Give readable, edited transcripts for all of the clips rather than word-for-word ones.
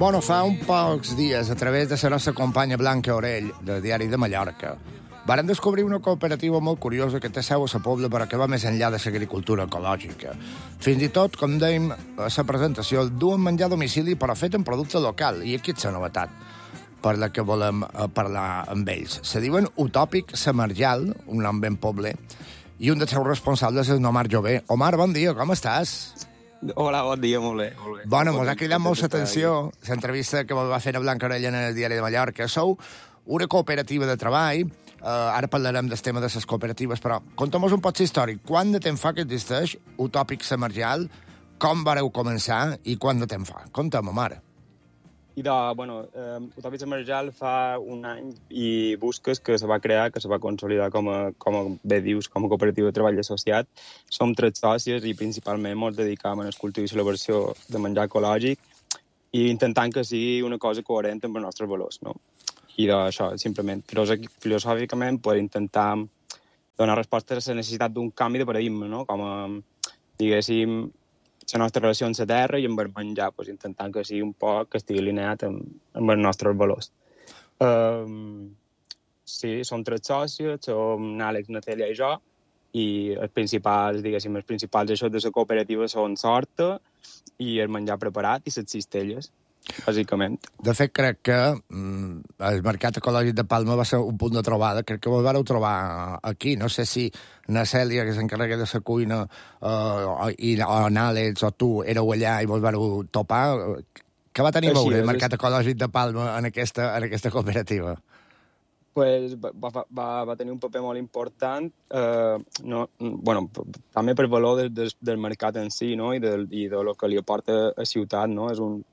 Bueno, fa un pocs dies, a través de la nostra companya Blanca Orell, del Diari de Mallorca, varen descobrir una cooperativa molt curiosa que té seu a la Pobla, però que va més enllà de l'agricultura ecològica. Fins i tot, com dèiem a la presentació, duen menjar a domicili, però fet en producte local, i aquí és la novetat per la que volem parlar amb ells. Se diuen Utòpic Samarjal, un nom ben pobler, i un dels seus responsables és Omar Jové. Omar, bon dia, com estàs? Hola, bon dia, molt bé. Bueno, mos ha cridat molt l'atenció l'entrevista que va fer a Blanca Orell en el Diari de Mallorca. Sou una cooperativa de treball, ara parlarem del tema de les cooperatives, però conta'm un poc històric. Quant de temps fa que existeix Utòpic Samarjal? Com vareu començar i quant de temps fa? Conta'm, Omar. Utòpic Samarjal fa un any i busques que se va crear, que se va consolidar com bé dius, com a cooperativa de treball associat. Som 3 sòcies i principalment ens dedicam al cultiu i celebració de menjar ecològic i intentant que sigui una cosa coherent amb els nostres valors, no? I d'això, simplement, filosòficament, per intentar donar resposta a la necessitat d'un canvi de paradigma, no? Com a, diguéssim, la nostra relació amb la terra i amb el menjar, pues, intentant que sigui un poc que estigui alineat amb els nostres valors. Sí, som 3 sòcies, som Àlex, na Cèlia i jo, i els principals eixos de la cooperativa són l'horta i el menjar preparat i les cistelles, bàsicament. De fet, crec que el Mercat Ecològic de Palma va ser un punt de trobada. Crec que ho vareu trobar aquí. No sé si na Cèlia, que s'encarrega de la cuina, i Àlex o tu éreu allà i vos vareu topar. Què va tenir a veure el Mercat Ecològic de Palma en aquesta cooperativa? Pues va tenir un paper molt important, també per valor del mercat en si, no? I del que li aporta a ciutat, no? És un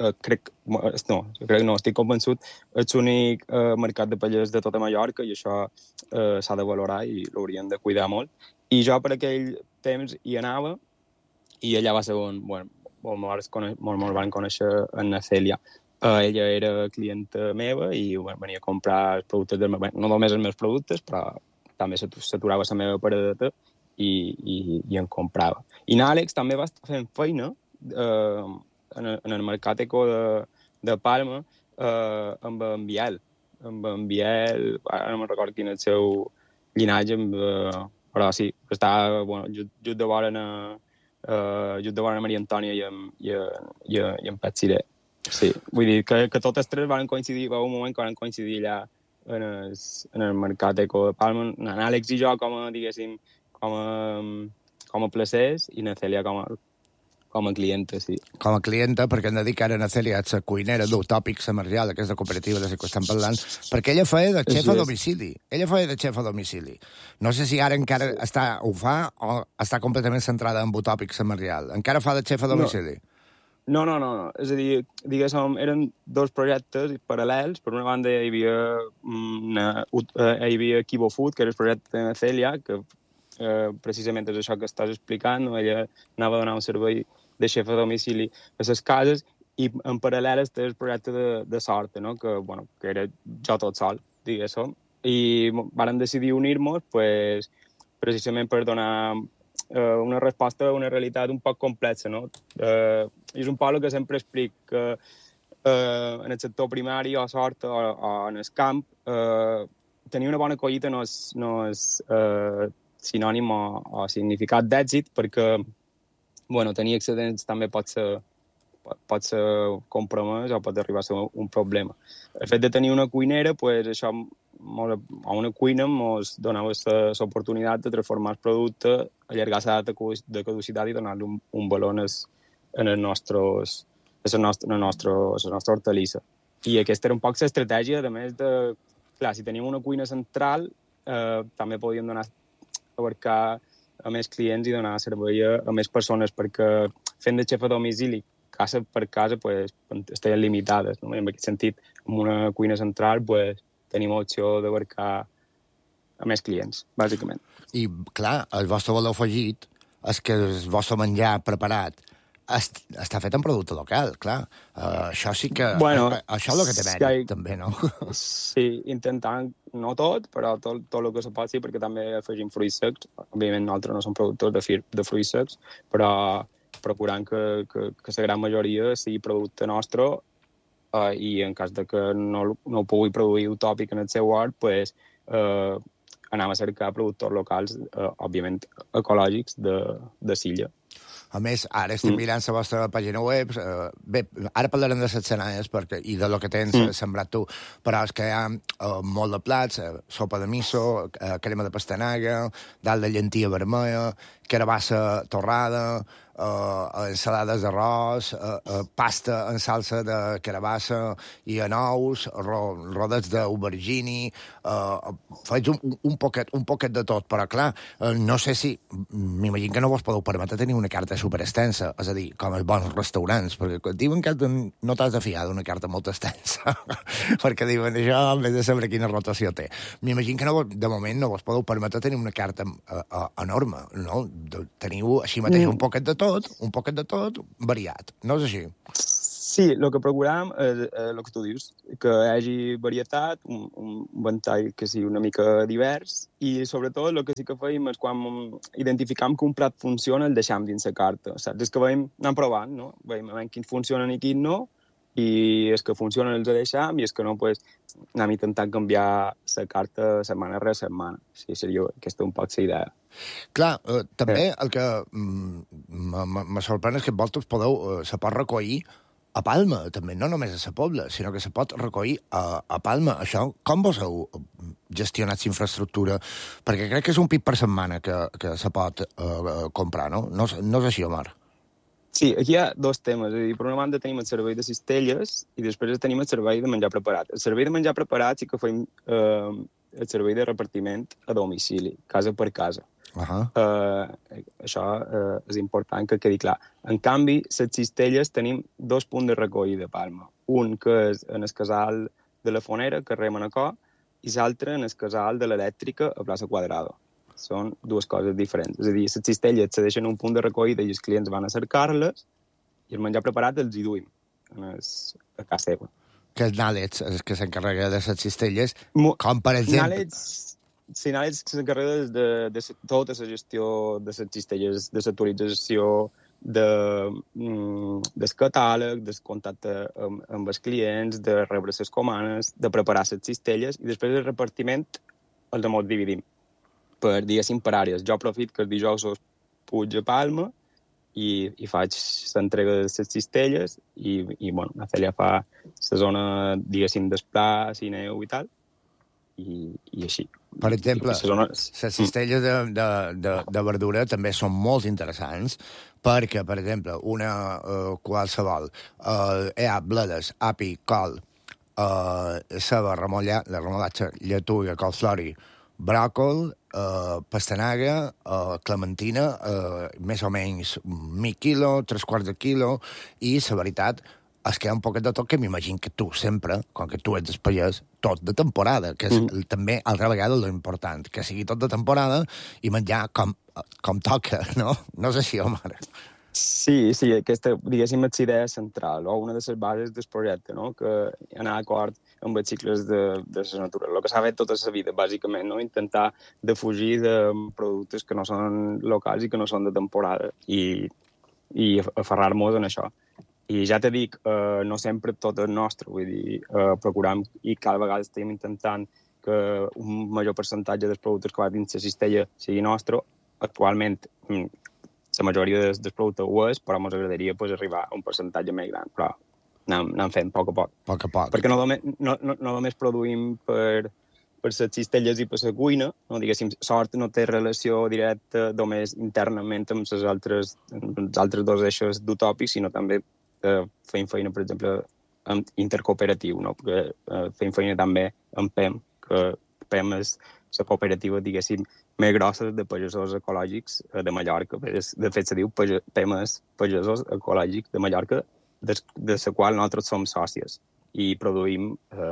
estic convençut, és l'únic mercat de pallers de tota Mallorca i això s'ha de valorar i l'hauríem de cuidar molt. I jo per aquell temps hi anava i allà va ser on molt van conèixer en la Cèlia. Ella era clienta meva i venia a comprar els productes del meu... No només els meus productes, però també s'aturava la meva paradeta i en comprava. I l'Àlex també va estar fent feina en el mercat eco de Palma amb en Biel. Ara no me'n recordo quin és el seu llinatge, però sí, estava just de vora Maria Antònia i en Pet Ciré. Sí, vull dir que totes 3 van coincidir, va un moment que van coincidir allà en el mercat eco de Palma, en Àlex i jo com a placers i na Cèlia com a clienta, sí. Com a clienta, perquè hem de dir que ara na Cèlia és la cuinera d'Utòpic Samarjal, aquesta cooperativa de la que estem parlant, perquè ella feia de xef a domicili. No sé si ara encara ho fa o està completament centrada en Utòpic Samarjal. Encara fa de xef a domicili? No. És a dir, diguéssim, eren 2 projectes paral·lels. Per una banda hi havia Kibo Food, que era el projecte de Cèlia, que precisament és això que estàs explicant, no? Ella anava a donar un servei de xef a domicili a les cases i en paral·lel està el projecte de Sorta, no? Que era jo tot sol, diguéssim. I vàrem decidir unir-nos precisament per donar una resposta a una realitat un poc complexa, no? És un poc el que sempre explic, que en el sector primari o Sorta o en el camp tenir una bona collita no és sinònim o significat d'èxit, perquè tenir excedents també pot ser compromès o pot arribar a ser un problema. El fet de tenir una cuinera, això a una cuina ens donava l'oportunitat de transformar el producte, allargar la data de caducitat i donar-li un valor en la nostra hortalissa. I aquesta era un poc l'estratègia, a més de... Clar, si tenim una cuina central, també podíem abarcar a més clients i donar servei a més persones, perquè fent de xef a domicili, casa per casa, estaven limitades, no? I en aquest sentit, amb una cuina central, tenim l'opció d'abarcar a més clients, bàsicament. I, clar, el vostre valor afegit és que el vostre menjar preparat està fet en producte local, clar. Això sí que... això és el que té mèrit, també, no? Sí, intentant, no tot, però tot el que se pot, sí, perquè també afegim fruits secs. Òbviament, nosaltres no som productors de fruits secs, però procurant que la gran majoria sigui producte nostre i en cas de que no ho pugui produir utòpic en el seu hort, pues, anem a cercar productors locals, òbviament ecològics, de Silla. A més, ara estic mirant la vostra pàgina web. Bé, ara parlarem de les cenaies i de lo que tens sembrat tu, però és que hi ha molt de plats, sopa de miso, crema de pastanaga, dalt de llentia vermella, carabassa torrada, ensalades d'arròs, pasta en salsa de carabassa i anous, rodets d'aubergini, faig un poquet de tot, però clar, no sé si... M'imagino que no vos podeu permetre tenir una carta superextensa, és a dir, com els bons restaurants, perquè diuen que no t'has de fiar d'una carta molt extensa, perquè diuen això, en vez de saber quina rotació té. M'imagino que de moment no vos podeu permetre tenir una carta enorme, no? Teniu així mateix un poquet de tot, variat, no és així? Sí, el que procurem és el que tu dius, que hi hagi varietat, un ventall que sigui una mica divers, i sobretot el que sí que feim és quan identificam que un plat funciona, el deixam dins la carta. Saps? És que anem provant, no? Veiem quins funcionen i quins no, i els que funcionen els deixam, i els que no, pues, anem intentant canviar la carta setmana rere setmana. Sí, seria aquesta un poc la idea. Clar, també el que me sorprèn és que vosaltres se pot recollir a Palma, també, no només a la Pobla, sinó que se pot recollir a Palma. Això, com vos heu gestionat la infraestructura? Perquè crec que és un pit per setmana que se pot comprar, no? No és així, Omar? Sí, aquí hi ha dos temes. És a dir, per una banda tenim el servei de cistelles i després tenim el servei de menjar preparat. El servei de menjar preparat sí que fem el servei de repartiment a domicili, casa per casa. Això és important que quedi clar. En canvi, les cistelles tenim 2 punts de recollida a Palma. Un que és en el casal de la Fonera, carrer Manacor, i l'altre en el casal de l'Elèctrica a plaça Quadrada. Són dues coses diferents. És a dir, les cistelles se deixen un punt de recollida i els clients van a cercar-les i el menjar preparat els hi duim a casa seva. Que els Nàlets, que s'encarrega de les cistelles, com per exemple... Nàlets s'encarrega de tota la gestió de les cistelles, de l'actualització, del catàleg, del contacte amb els clients, de rebre les comanes, de preparar les cistelles, i després el repartiment els demot dividim per, diguéssim, per àrees. Jo aprofit que els dijous puig a Palma i faig l'entrega de les cistelles i bueno, la Cèlia fa la zona, diguéssim, d'esplà, cineu i tal, i així. Per exemple, les cistelles de verdura també són molt interessants perquè, per exemple, una qualsevol, hi ha bledes, api, col, ceba, remolatxa, lletuga, colflori, bròcol, pastanaga, clementina, més o menys mig quilo, 3/4 de quilo, i la veritat és que hi ha un poquet de tot que m'imagino que tu sempre, quan que tu ets pagès, tot de temporada, que és també altra vegada l'important, que sigui tot de temporada i menjar com toca, no? No és així, Omar. Sí, aquesta, diguéssim, és la idea central, o una de les bases del projecte, no? Que anar d'acord amb els cicles de la natura. El que s'ha fet tota la vida, bàsicament, no? Intentar defugir de productes que no són locals i que no són de temporada i aferrar-nos en això. I ja te dic, no sempre tot és nostre, vull dir, procuram i cada vegada estem intentant que un major percentatge dels productes que va dins la cistella sigui nostre. Actualment, la majoria dels productes ho és, però ens agradaria arribar a un percentatge més gran, però anem fent a poc a poc. Poc a poc. Perquè no només produïm per les cistelles i per la cuina, no? Diguéssim, sort no té relació directa només internament amb els altres 2 eixos d'utòpics, sinó també feim feina, per exemple, amb intercooperatiu, no? Perquè feim feina també amb PEM, que PEM és la cooperativa, diguéssim, més grossa de pagesos ecològics de Mallorca. De fet, se diu PEM és Pagesos Ecològics de Mallorca, de la qual nosaltres som sòcies i produïm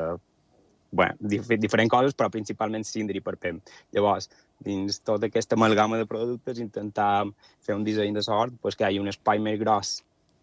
diferents coses, però principalment cindri per PEM. Llavors, dins tota aquesta amalgama de productes, intentar fer un disseny de sort que hi hagi un espai més gros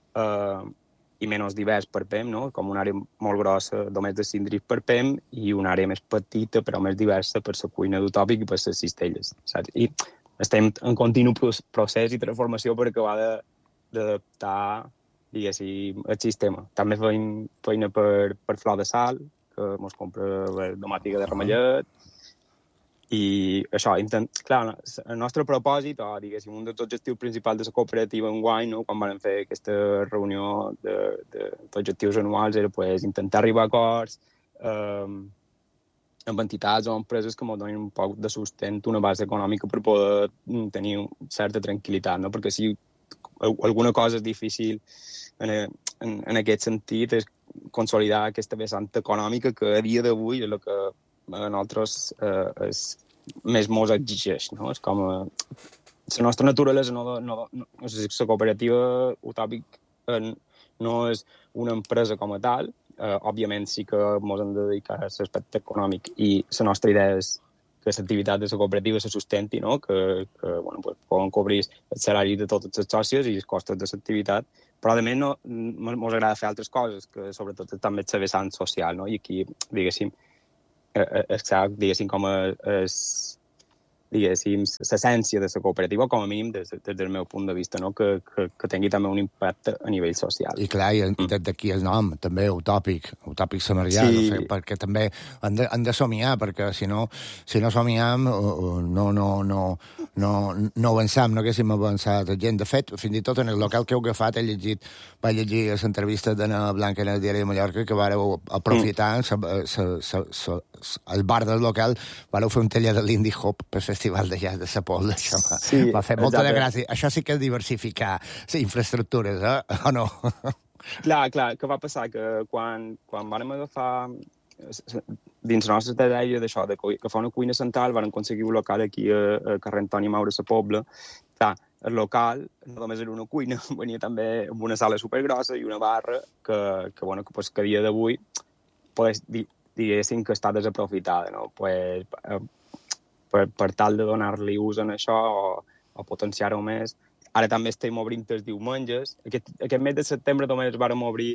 i menys divers per PEM, no? Com una àrea molt grossa només de cindris per PEM i una àrea més petita però més diversa per la cuina d'utòpic i per les cistelles, saps? I estem en continu procés i transformació per acabar d'adaptar diguéssim, el sistema. També feim feina per Flor de Sal, que mos compra la domàtica de Ramellet, i això, clar, el nostre propòsit, o diguéssim, un dels objectius principals de la cooperativa enguany, no, quan vam fer aquesta reunió d'objectius anuals, era pues, intentar arribar a acords amb entitats o empreses que ens donin un poc de sustent, una base econòmica per poder tenir certa tranquil·litat, no? Perquè si alguna cosa és difícil en aquest sentit és consolidar aquesta vessant econòmica que a dia d'avui és el que a nosaltres més mos exigeix, no? És com la nostra naturalesa la cooperativa Utòpic no és una empresa com a tal. Òbviament sí que ens hem de dedicar a l'aspecte econòmic i la nostra idea és que l'activitat de la cooperativa se sustenti, no? que bueno, pues, poden cobrir el salari de tots els sòcies i els costos de l'activitat, però a més ens agrada fer altres coses, que sobretot també la vessant social, no? I aquí, diguéssim, diguéssim, com l'essència de la cooperativa, com a mínim des del meu punt de vista, no? que tingui també un impacte a nivell social. I clar, i des d'aquí el nom, també utòpic Samarrià, sí. Perquè també han de somiar, perquè si no somiem no avancem, no haguéssim avançat gent. De fet, fins i tot en el local que heu agafat vaig llegir les entrevistes de Blanca en el Diari de Mallorca que vareu aprofitar el bar del local, vareu fer un taller de l'Indie Hop per Festival de Jazz de sa Pobla. Això m'ha fet molta de gràcia. Això sí que és diversificar les infraestructures, o no? Clar, què va passar? Que quan vam agafar dins la nostra estratègia d'això, de que fa una cuina central, van aconseguir un local aquí a carrer Antoni Maura a sa Pobla. Clar, el local no només era una cuina, venia també amb una sala supergrossa i una barra que a dia d'avui diguéssim que està desaprofitada, no? Per tal de donar-li ús en això o potenciar-ho més. Ara també estem obrint els diumenges. Aquest mes de setembre només vàrem obrir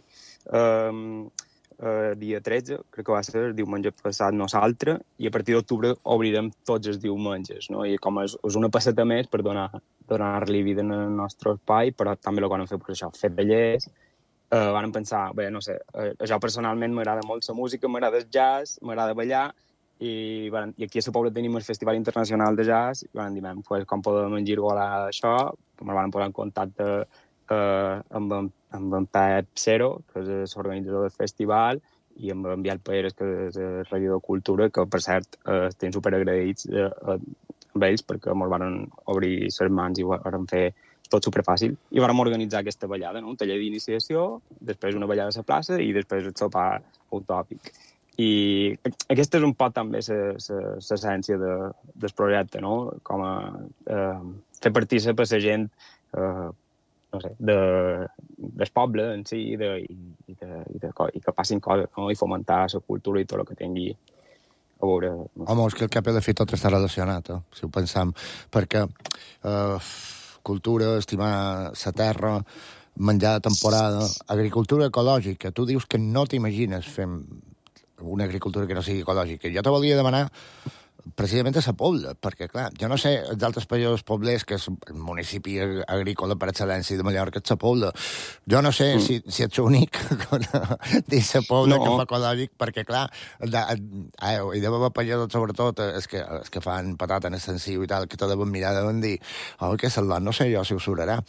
dia 13, crec que va ser el diumenge passat nosaltres, i a partir d'octubre obrirem tots els diumenges, no? I com és una passeta més per donar-li vida en el nostre espai, però també el que vam fer per això, fer tallers. Vam pensar, bé, no sé, jo personalment m'agrada molt la música, m'agrada el jazz, m'agrada ballar, i aquí a la Pobla tenim el Festival Internacional de Jazz, i vam dir, pues, com podem engirgolar això, ens vam posar en contacte amb en Pep Cero, que és l'organitzador del festival, i amb en Biel Pérez, que és el regidor de Cultura, que per cert estem superagraïts amb ells perquè ens van obrir les mans i ho vam fer tot superfàcil. I vam organitzar aquesta ballada, no? Un taller d'iniciació, després una ballada a la plaça i després el sopar utòpic. I aquesta és un poc també l'essència del projecte, no? Com a fer partícip a la gent no sé, del poble en si i que passin coses, no? I fomentar la cultura i tot el que tingui a veure. No sé. Home, és que el cap de fer tot està relacionat, si ho pensam, perquè cultura, estimar la terra, menjar de temporada, agricultura ecològica, tu dius que no t'imagines fent una agricultura que no sigui ecològica. Jo te volia demanar precisament a la Pobla, perquè, clar, jo no sé, els altres països poblers, que és el municipi agrícola per excel·lència de Mallorca, és la Pobla. Jo no sé si ets l'únic dins la Pobla que fa ecològic, perquè, clar, hi deu haver països, sobretot, els que fan patata en extensiu i tal, que te deuen mirar, deuen dir, que salvat, no sé jo si ho surarà.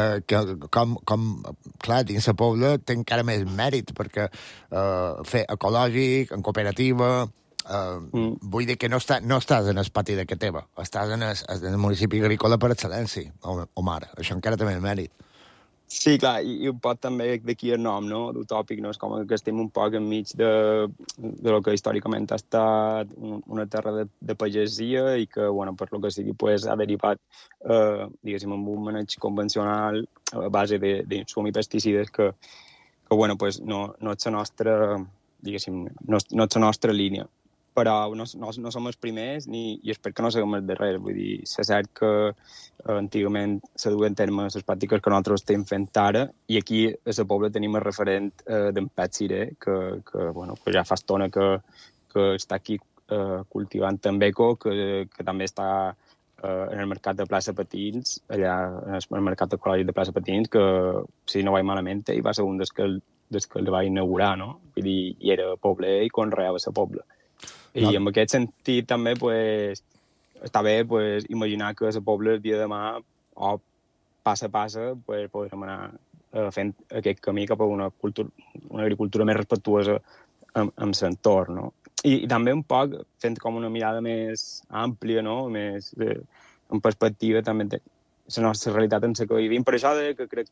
Clar, dins la Pobla té encara més mèrit, perquè fer ecològic, en cooperativa... vull dir que no estàs en el pati de que teva, estàs en el municipi agrícola per excel·lència, Omar. Això encara té més mèrit. Sí, clar, i un poc també d'aquí el nom, no? D'utòpic, no? És com que estem un poc enmig de lo que històricament ha estat una terra de pagesia i que, bueno, per lo que sigui, pues, ha derivat, diguéssim, amb un maneig convencional a base d'insumir pesticides que bueno, pues, no és la nostra, diguéssim, no és la nostra línia. Però no som els primers i espero que no siguem els darrers. Vull dir, és cert que antigament se duen a terme les pràctiques que nosaltres estem fent ara i aquí a la Pobla tenim el referent d'en Pep Ciré, que ja fa estona que està aquí cultivant amb eco, que també està en el mercat de plaça Patins, allà en el mercat ecològic de plaça Patins, que si no vaig malament, ell va ser un dels que el va inaugurar, no? Vull dir, i era pobler i conreava la pobla. I en aquest sentit també pues, està bé pues, imaginar que la pobla el dia de demà o passa a passa pues, podrem anar fent aquest camí cap a una agricultura més respectuosa amb l'entorn, no? I també un poc fent com una mirada més àmplia, no? Més en perspectiva també de la nostra realitat en la que vivim. Per això que crec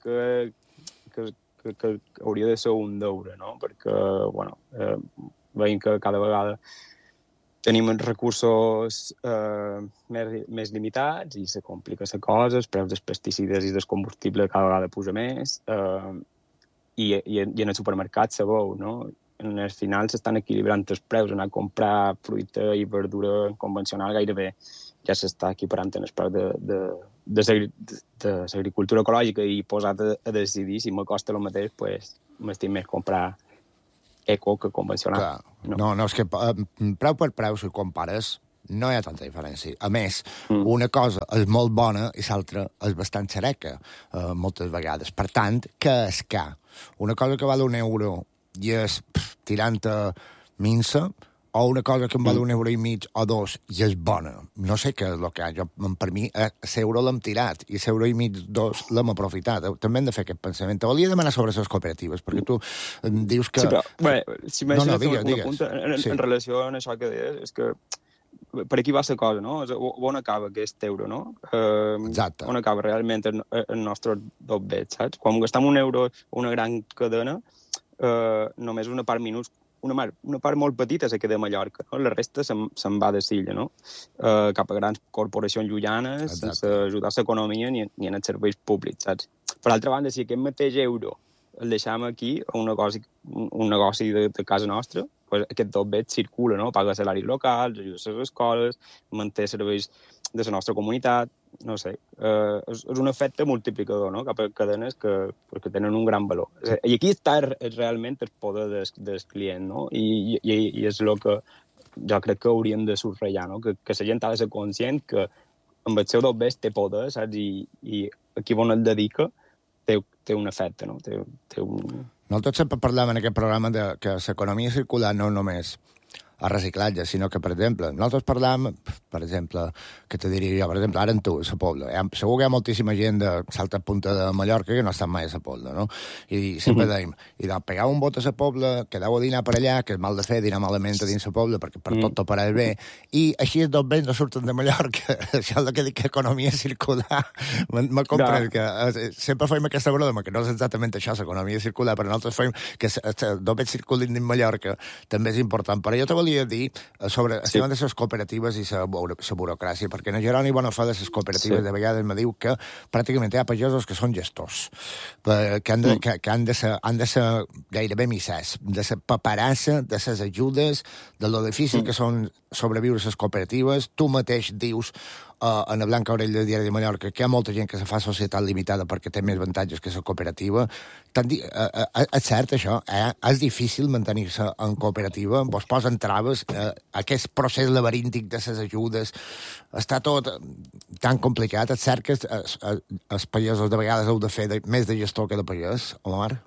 que hauria de ser un deure, no? Perquè, bueno, veiem que cada vegada tenim recursos més limitats i se complica la cosa, els preus dels pesticides i del combustible cada vegada puja més, i en el supermercat se veu, no? En el final s'estan equilibrant els preus, anar a comprar fruita i verdura convencional gairebé ja s'està equiparant en el preu de l'agricultura ecològica i posat a decidir si me costa el mateix, pues m'estic més comprar eco que convencional. No, és que preu per preu, si ho compares, no hi ha tanta diferència. A més, una cosa és molt bona i l'altra és bastant xereca, moltes vegades. Per tant, què és que? Una cosa que val €1 i és tirant a minsa, o una cosa que em val €1,50 o €2 i és bona. No sé què és el que hi ha. Per mi, l'euro l'hem tirat i €1,50, €2 l'hem aprofitat. També hem de fer aquest pensament. Te volia demanar sobre les cooperatives, perquè tu dius que... Sí, però, bé, si m'has digues. Punt en relació amb això que deies, és que per aquí va la cosa, no? On acaba aquest euro, no? Exacte. On acaba realment el nostre dobbet, saps? Quan gastem €1 a una gran cadena, només una part una part molt petita se queda a Mallorca, no? La resta se'n va de Silla, no? Cap a grans corporacions lluianes, sense ajudar l'economia ni en els serveis públics, saps? Per altra banda, si aquest mateix euro el deixem aquí, a un negoci de casa nostra, pues aquest dobbet circula, no? Paga salaris locals, ajuda a les escoles, manté serveis de la nostra comunitat, no sé, és un efecte multiplicador, no? Cap a cadenes que tenen un gran valor. I aquí està realment el poder del client, no? I és el que jo crec que hauríem de subratllar, no? Que la gent ha de ser conscient que amb el seu dobbet té poder, saps? I aquí on el dedica té un efecte, no? Té un... Nosaltres sempre parlem en aquest programa que l'economia circular no només a reciclatge, sinó que, per exemple, nosaltres parlàvem, per exemple, que te diria jo, per exemple, ara en tu, a la Pobla. Segur que hi ha moltíssima gent de l'altra punta de Mallorca que no estan mai a la Pobla, no? I sempre deim, i de pegar un vot a la Pobla, quedeu a dinar per allà, que és mal de fer dinar malament a dins la Pobla, perquè per tot t'ho pareix bé, i així els dos béns no surten de Mallorca. Això és el que dic, que economia circular. M'ha comprès que sempre fem aquesta broma, que no és exactament això, l'economia circular, però nosaltres fem que els dos béns circulin dins Mallorca també és important. Però jo te volia dir sobre el tema de les cooperatives i la burocràcia, perquè en Jeroni Bonafà de les cooperatives de vegades me diu que pràcticament hi ha pagesos que són gestors, que han de ser gairebé missers, de la paperassa, de les ajudes, de lo difícil que són sobreviure les cooperatives. Tu mateix dius en la Blanca Orell del Diari de Mallorca que hi ha molta gent que se fa societat limitada perquè té més avantatges que la cooperativa. És cert això? És difícil mantenir-se en cooperativa? Vos posen traves? Aquest procés laberíntic de les ajudes està tot tan complicat? És cert que els pagesos de vegades heu de fer més de gestor que de pagès, Omar?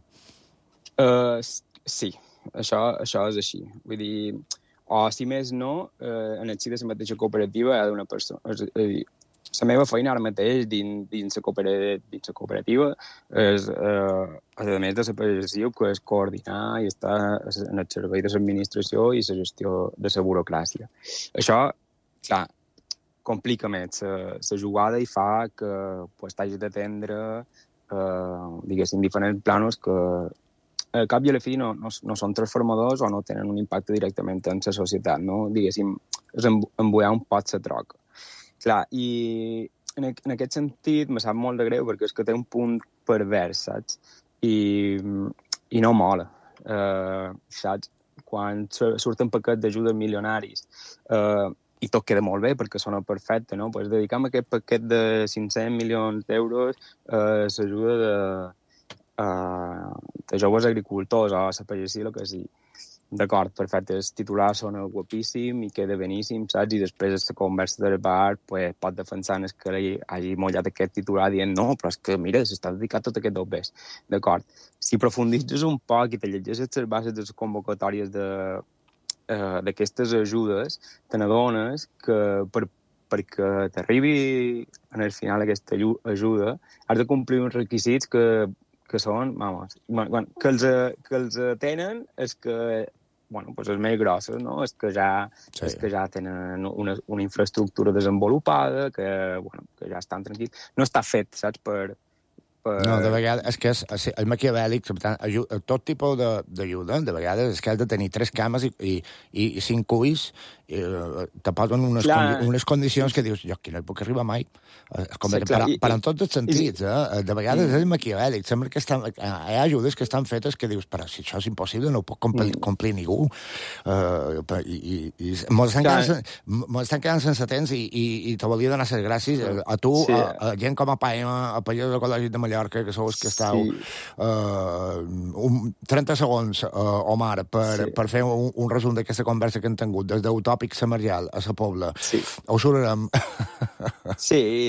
Sí, això és així. Vull dir, o si més no, en el si de la mateixa cooperativa hi ha d'una persona. És a dir, la meva feina ara mateix dins la cooperativa és, a més de la pagesia, que és coordinar i estar en el servei de l'administració i la gestió de la burocràcia. Això, clar, complica més la jugada i fa que t'hagis d'atendre, diguéssim, diferents planos que al cap i a la fi no són transformadors o no tenen un impacte directament en la societat, no? Diguéssim, és embuar un pot la troca. Clar, i en aquest sentit me sap molt de greu perquè és que té un punt pervers, saps? I no mola, saps? Quan surten paquets d'ajudes milionaris i tot queda molt bé perquè sona perfecte, no? Pues dedicam aquest paquet de 500 milions d'euros a l'ajuda de joves agricultors o a la pagesia, el que sigui. D'acord, perfecte, els titulars són guapíssim i queda beníssim, saps? I després la conversa del bar pues, pot defensar que hagi mullat aquest titular dient no, però és que, mira, s'està dedicat tot aquest dobbers. D'acord. Si profunditzes un poc i te llegeixes les bases de les convocatòries d'aquestes ajudes, te n'adones que perquè t'arribi en el final aquesta ajuda has de complir uns requisits que són, vamos, que els tenen és que pues els més grossos, no? És que ja tenen una infraestructura desenvolupada, que ja estan tranquils. No està fet, saps, No, de vegades, és que és maquiavèlic, tot tipus d'ajuda, de vegades és que has de tenir 3 cames i 5 cuis, te posen unes condicions que dius, jo aquí no hi puc arribar mai. Per en tots els sentits, de vegades és maquiavèlic, sembla que hi ha ajudes que estan fetes que dius, però si això és impossible no ho pot complir ningú. I mos estan quedant sense temps i te volia donar les gràcies a tu, a gent com a Pallasso Ecològic de Mallorca, que sou els que esteu 30 segons, Omar, per fer un resum d'aquesta conversa que hem tingut des d'Utòpic Samarjal a la Pobla. Sí. Ho surarem. Sí,